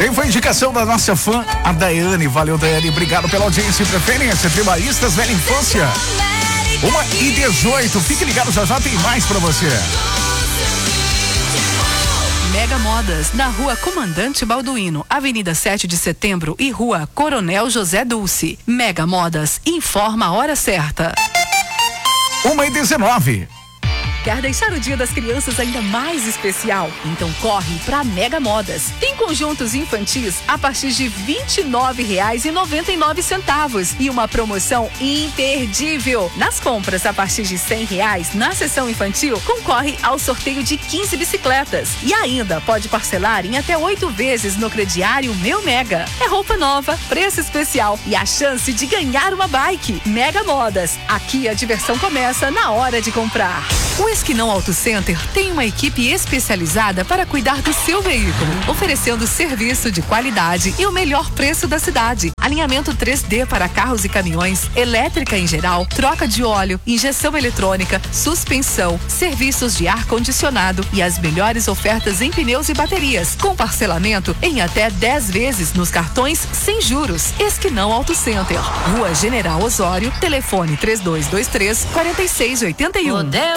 E foi indicação da nossa fã, a Daiane. Valeu, Daiane. Obrigado pela audiência e preferência. Tribalistas Velha Infância. 1h18. Fique ligado, já tem mais pra você. Mega Modas, na Rua Comandante Balduino, Avenida 7 de Setembro e Rua Coronel José Dulce. Mega Modas, informa a hora certa. 1h19. Quer deixar o Dia das Crianças ainda mais especial? Então corre pra Mega Modas. Tem conjuntos infantis a partir de R$ 29,99 e uma promoção imperdível. Nas compras a partir de R$ 100 na seção infantil, concorre ao sorteio de 15 bicicletas. E ainda pode parcelar em até 8 vezes no crediário Meu Mega. É roupa nova, preço especial e a chance de ganhar uma bike. Mega Modas. Aqui a diversão começa na hora de comprar. O Esquinão Auto Center tem uma equipe especializada para cuidar do seu veículo, oferecendo serviço de qualidade e o melhor preço da cidade. Alinhamento 3D para carros e caminhões, elétrica em geral, troca de óleo, injeção eletrônica, suspensão, serviços de ar-condicionado e as melhores ofertas em pneus e baterias, com parcelamento em até 10 vezes nos cartões sem juros. Esquinão Auto Center, Rua General Osório, telefone 3223-4681.